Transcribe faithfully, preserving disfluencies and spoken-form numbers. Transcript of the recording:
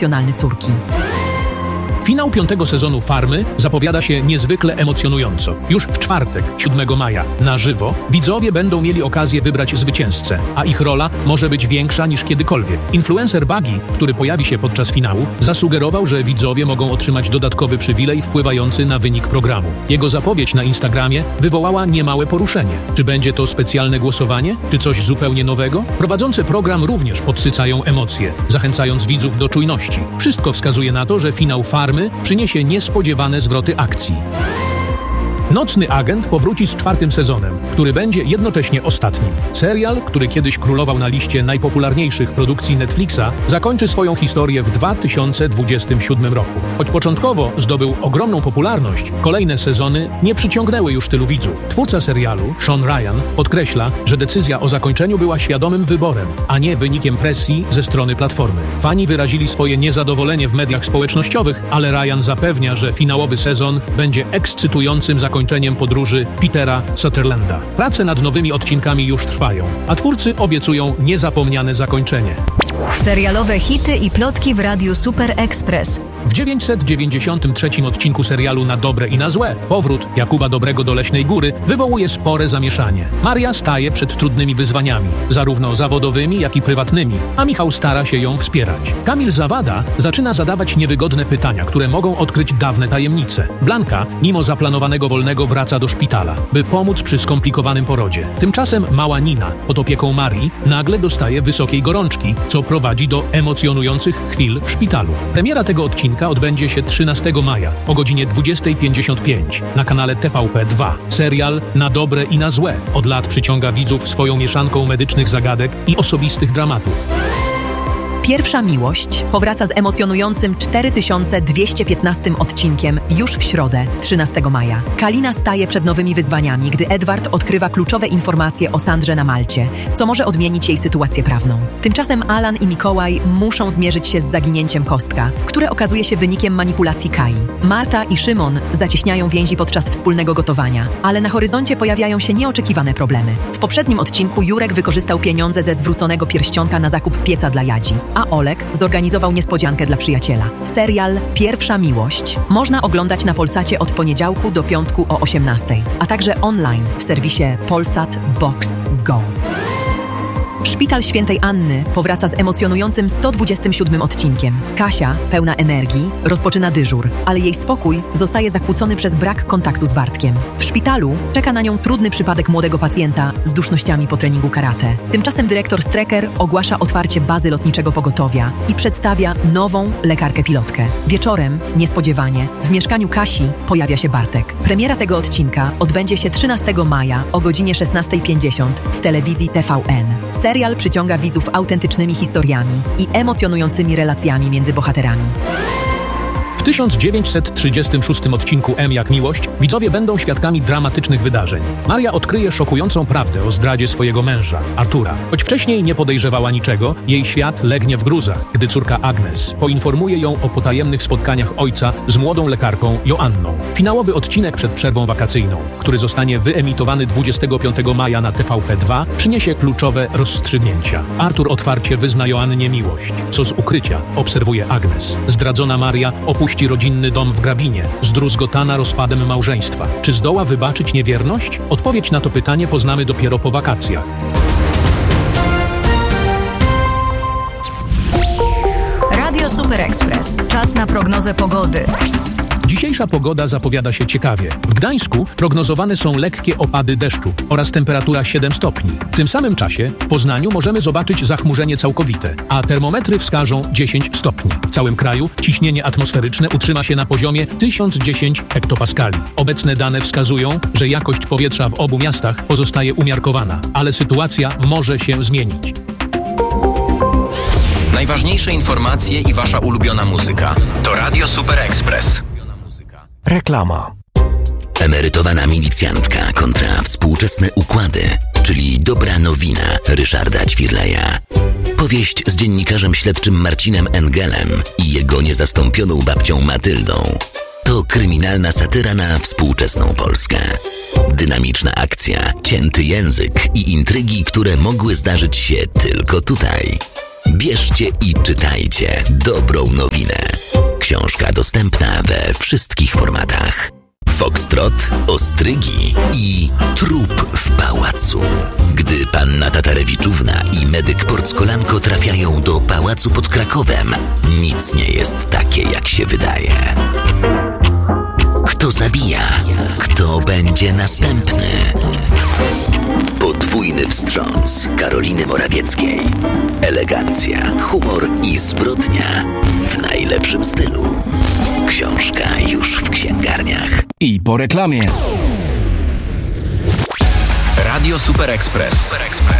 emocjonalny córki. Finał piątego sezonu Farmy zapowiada się niezwykle emocjonująco. Już w czwartek, siódmego maja, na żywo, widzowie będą mieli okazję wybrać zwycięzcę, a ich rola może być większa niż kiedykolwiek. Influencer Buggy, który pojawi się podczas finału, zasugerował, że widzowie mogą otrzymać dodatkowy przywilej wpływający na wynik programu. Jego zapowiedź na Instagramie wywołała niemałe poruszenie. Czy będzie to specjalne głosowanie, czy coś zupełnie nowego? Prowadzące program również podsycają emocje, zachęcając widzów do czujności. Wszystko wskazuje na to, że finał Farmy przyniesie niespodziewane zwroty akcji. Nocny Agent powróci z czwartym sezonem, który będzie jednocześnie ostatnim. Serial, który kiedyś królował na liście najpopularniejszych produkcji Netflixa, zakończy swoją historię w dwa tysiące dwudziestym siódmym roku. Choć początkowo zdobył ogromną popularność, kolejne sezony nie przyciągnęły już tylu widzów. Twórca serialu, Sean Ryan, podkreśla, że decyzja o zakończeniu była świadomym wyborem, a nie wynikiem presji ze strony platformy. Fani wyrazili swoje niezadowolenie w mediach społecznościowych, ale Ryan zapewnia, że finałowy sezon będzie ekscytującym zakończeniem podróży Petera Sutherlanda. Prace nad nowymi odcinkami już trwają, a twórcy obiecują niezapomniane zakończenie. Serialowe hity i plotki w Radiu Super Express. W dziewięćset dziewięćdziesiątym trzecim odcinku serialu Na dobre i na złe powrót Jakuba Dobrego do Leśnej Góry wywołuje spore zamieszanie. Maria staje przed trudnymi wyzwaniami, zarówno zawodowymi, jak i prywatnymi, a Michał stara się ją wspierać. Kamil Zawada zaczyna zadawać niewygodne pytania, które mogą odkryć dawne tajemnice. Blanka, mimo zaplanowanego wolnego, wraca do szpitala, by pomóc przy skomplikowanym porodzie. Tymczasem mała Nina, pod opieką Marii, nagle dostaje wysokiej gorączki, co prowadzi do emocjonujących chwil w szpitalu. Premiera tego odcinka odbędzie się trzynastego maja o godzinie dwudziestej pięćdziesiąt pięć na kanale T V P dwa. Serial Na dobre i na złe od lat przyciąga widzów swoją mieszanką medycznych zagadek i osobistych dramatów. Pierwsza miłość powraca z emocjonującym cztery tysiące dwieście piętnastym odcinkiem już w środę, trzynastego maja. Kalina staje przed nowymi wyzwaniami, gdy Edward odkrywa kluczowe informacje o Sandrze na Malcie, co może odmienić jej sytuację prawną. Tymczasem Alan i Mikołaj muszą zmierzyć się z zaginięciem Kostka, które okazuje się wynikiem manipulacji Kai. Marta i Szymon zacieśniają więzi podczas wspólnego gotowania, ale na horyzoncie pojawiają się nieoczekiwane problemy. W poprzednim odcinku Jurek wykorzystał pieniądze ze zwróconego pierścionka na zakup pieca dla Jadzi, a Olek zorganizował niespodziankę dla przyjaciela. Serial Pierwsza miłość można oglądać na Polsacie od poniedziałku do piątku o osiemnastej, a także online w serwisie Polsat Box Go. Szpital Świętej Anny powraca z emocjonującym sto dwudziestym siódmym odcinkiem. Kasia, pełna energii, rozpoczyna dyżur, ale jej spokój zostaje zakłócony przez brak kontaktu z Bartkiem. W szpitalu czeka na nią trudny przypadek młodego pacjenta z dusznościami po treningu karate. Tymczasem dyrektor Strecker ogłasza otwarcie bazy lotniczego pogotowia i przedstawia nową lekarkę pilotkę. Wieczorem, niespodziewanie, w mieszkaniu Kasi pojawia się Bartek. Premiera tego odcinka odbędzie się trzynastego maja o godzinie szesnastej pięćdziesiąt w telewizji T V N. Serial przyciąga widzów autentycznymi historiami i emocjonującymi relacjami między bohaterami. W tysiąc dziewięćset trzydziestym szóstym odcinku M jak miłość widzowie będą świadkami dramatycznych wydarzeń. Maria odkryje szokującą prawdę o zdradzie swojego męża, Artura. Choć wcześniej nie podejrzewała niczego, jej świat legnie w gruzach, gdy córka Agnes poinformuje ją o potajemnych spotkaniach ojca z młodą lekarką Joanną. Finałowy odcinek przed przerwą wakacyjną, który zostanie wyemitowany dwudziestego piątego maja na T V P dwa, przyniesie kluczowe rozstrzygnięcia. Artur otwarcie wyzna Joannie miłość, co z ukrycia obserwuje Agnes. Zdradzona Maria opuści rodzinny dom w Grabinie, zdruzgotana rozpadem małżeństwa. Czy zdoła wybaczyć niewierność? Odpowiedź na to pytanie poznamy dopiero po wakacjach. Radio Super Express. Czas na prognozę pogody. Dzisiejsza pogoda zapowiada się ciekawie. W Gdańsku prognozowane są lekkie opady deszczu oraz temperatura siedem stopni. W tym samym czasie w Poznaniu możemy zobaczyć zachmurzenie całkowite, a termometry wskażą dziesięć stopni. W całym kraju ciśnienie atmosferyczne utrzyma się na poziomie tysiąc dziesięć hektopaskali. Obecne dane wskazują, że jakość powietrza w obu miastach pozostaje umiarkowana, ale sytuacja może się zmienić. Najważniejsze informacje i wasza ulubiona muzyka to Radio Super Express. Reklama. Emerytowana milicjantka kontra współczesne układy, czyli dobra nowina Ryszarda Ćwirleja. Powieść z dziennikarzem śledczym Marcinem Engelem i jego niezastąpioną babcią Matyldą. To kryminalna satyra na współczesną Polskę. Dynamiczna akcja, cięty język i intrygi, które mogły zdarzyć się tylko tutaj. Bierzcie i czytajcie dobrą nowinę. Książka dostępna we wszystkich formatach. Foxtrot, ostrygi i trup w pałacu. Gdy panna Tatarewiczówna i medyk Porckolanko trafiają do pałacu pod Krakowem, nic nie jest takie, jak się wydaje. Kto zabija? Kto będzie następny? Podwójny wstrząs Karoliny Morawieckiej. Elegancja, humor i zbrodnia w najlepszym stylu. Książka już w księgarniach. I po reklamie. Radio Super Express.